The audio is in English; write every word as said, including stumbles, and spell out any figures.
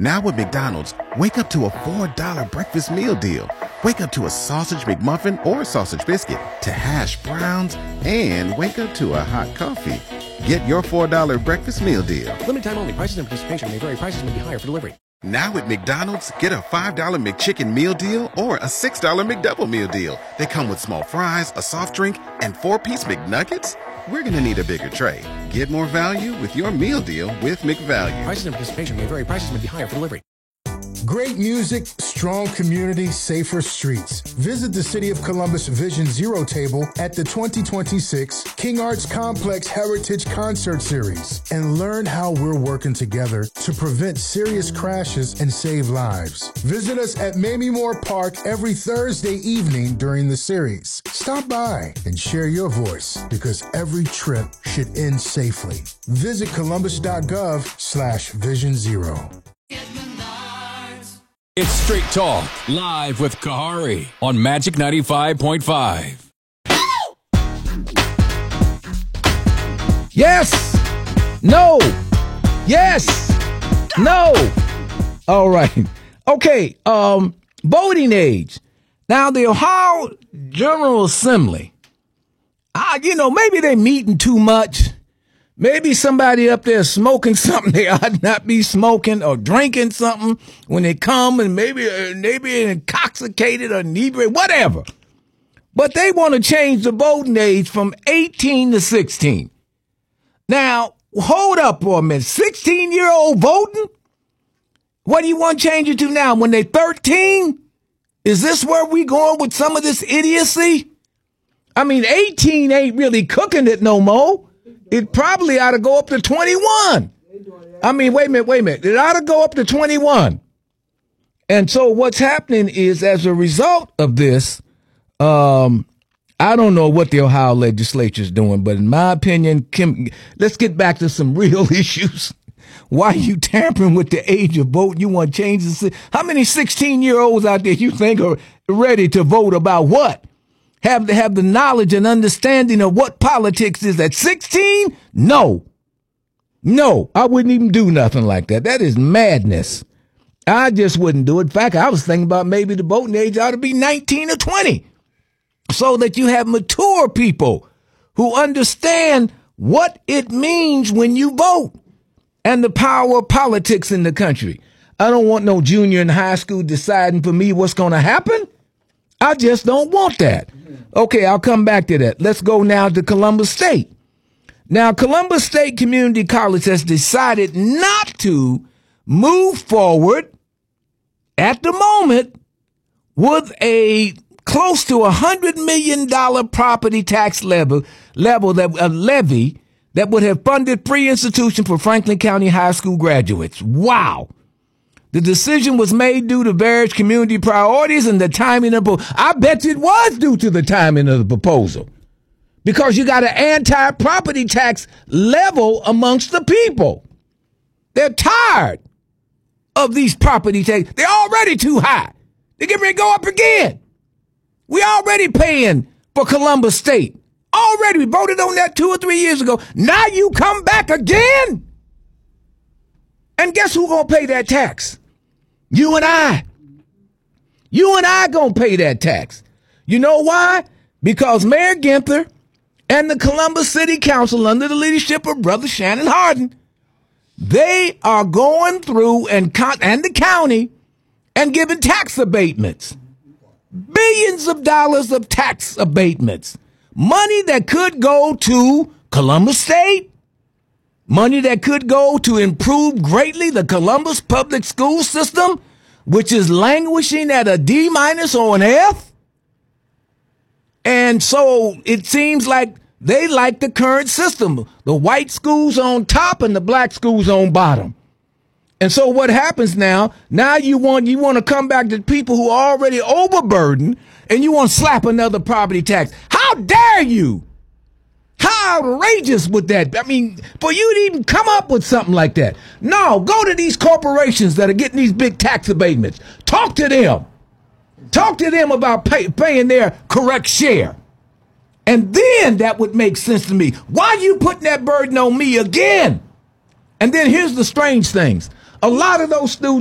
Now with McDonald's, wake up to a four dollar breakfast meal deal. Wake up to a sausage McMuffin or sausage biscuit, to hash browns, and wake up to a hot coffee. Get your four dollar breakfast meal deal. Limited time only. Prices and participation may vary. Prices may be higher for delivery. Now at McDonald's, get a five dollar McChicken meal deal or a six dollar McDouble meal deal. They come with small fries, a soft drink, and four-piece McNuggets. We're going to need a bigger tray. Get more value with your meal deal with McValue. Prices and participation may vary. Prices may be higher for delivery. Great music, strong community, safer streets. Visit the City of Columbus Vision Zero table at the twenty twenty-six King Arts Complex Heritage Concert Series and learn how we're working together to prevent serious crashes and save lives. Visit us at Mamie Moore Park every Thursday evening during the series. Stop by and share your voice, because every trip should end safely. Visit columbus.gov slash vision zero. It's Straight Talk, live with Kahari on Magic ninety-five point five. Yes! No! Yes! No! All right. Okay, um, voting age. Now, the Ohio General Assembly, uh, you know, maybe they're meeting too much. Maybe somebody up there smoking something they ought not be smoking, or drinking something when they come, and maybe uh, maybe intoxicated or inebriated, whatever. But they want to change the voting age from eighteen to sixteen. Now, hold up for a minute. sixteen-year-old voting? What do you want to change it to now? When they're thirteen? Is this where we going with some of this idiocy? I mean, eighteen ain't really cooking it no more. It probably ought to go up to twenty-one. I mean, wait a minute, wait a minute. It ought to go up to twenty-one. And so what's happening is, as a result of this, um, I don't know what the Ohio legislature is doing, but in my opinion, Kim, let's get back to some real issues. Why are you tampering with the age of vote? You want to change the... How many sixteen-year-olds out there you think are ready to vote about what? Have to have the knowledge and understanding of what politics is at sixteen? No. No, I wouldn't even do nothing like that. That is madness. I just wouldn't do it. In fact, I was thinking about maybe the voting age ought to be nineteen or twenty, so that you have mature people who understand what it means when you vote and the power of politics in the country. I don't want no junior in high school deciding for me what's going to happen. I just don't want that. Okay, I'll come back to that. Let's go now to Columbus State. Now, Columbus State Community College has decided not to move forward at the moment with a close to one hundred million dollars property tax level, level that, a levy that would have funded free institution for Franklin County High School graduates. Wow. The decision was made due to various community priorities and the timing of, I bet it was due to the timing of the proposal, because you got an anti-property tax level amongst the people. They're tired of these property taxes. They're already too high. They're getting ready to go up again. We already paying for Columbus State. Already, we voted on that two or three years ago. Now you come back again? And guess who's going to pay that tax? You and I. You and I going to pay that tax. You know why? Because Mayor Ginther and the Columbus City Council, under the leadership of Brother Shannon Hardin, they are going through and, and the county and giving tax abatements. Billions of dollars of tax abatements. Money that could go to Columbus State. Money that could go to improve greatly the Columbus public school system, which is languishing at a D minus or an F. And so it seems like they like the current system. The white schools on top and the black schools on bottom. And so what happens now, now you want you want to come back to people who are already overburdened, and you want to slap another property tax. How dare you? How outrageous would that be? I mean, for you to even come up with something like that. No, go to these corporations that are getting these big tax abatements. Talk to them. Talk to them about pay, paying their correct share. And then that would make sense to me. Why are you putting that burden on me again? And then here's the strange things. A lot of those students